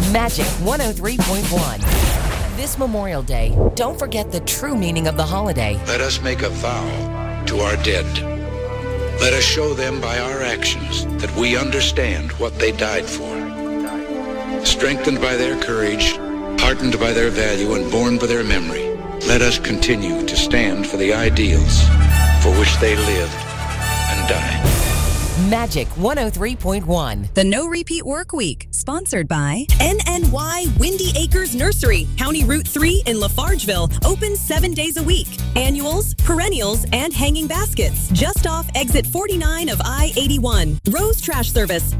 Magic 103.1. This Memorial Day, don't forget the true meaning of the holiday. Let us make a vow to our dead. Let us show them by our actions that we understand what they died for. Strengthened by their courage, heartened by their value, and born by their memory, let us continue to stand for the ideals for which they lived and died. Magic 103.1. The No Repeat Work Week, sponsored by NNY Windy Acres Nursery, County Route 3 in Lafargeville, open 7 days a week. Annuals, perennials, and hanging baskets, just off exit 49 of I-81. Rose Trash Service,